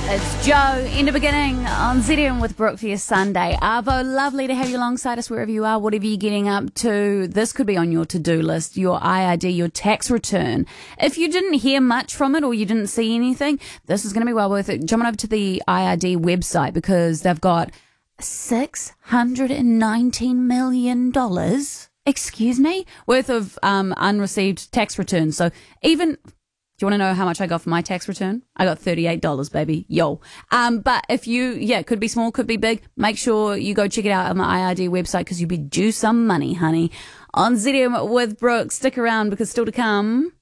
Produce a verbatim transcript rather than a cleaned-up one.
It's Joe in the beginning on Z M with Brooke for your Sunday. Arvo, lovely to have you alongside us wherever you are, whatever you're getting up to. This could be on your to-do list, your I R D, your tax return. If you didn't hear much from it or you didn't see anything, this is going to be well worth it. Jump on over to the I R D website because they've got six hundred nineteen million dollars, excuse me, worth of um, unreceived tax returns. So even... Do you want to know how much I got for my tax return? I got thirty-eight dollars, baby. Yo. Um, but if you, yeah, could be small, could be big. Make sure you go check it out on the I R D website because you'll be due some money, honey. On Z M with Brooke, stick around because still to come.